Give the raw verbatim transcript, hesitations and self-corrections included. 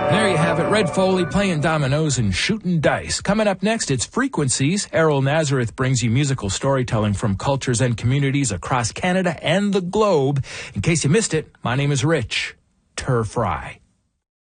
There you have it, Red Foley playing dominoes and shooting dice. Coming up next, it's Frequencies. Errol Nazareth brings you musical storytelling from cultures and communities across Canada and the globe. In case you missed it, my name is Rich Ter Fry.